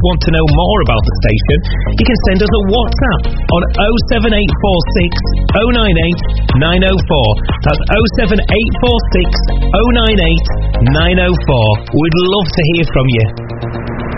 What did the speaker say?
want to know more about the station, you can send us a WhatsApp on 07846 098 904. That's 07846 098 904. We'd love to hear from you.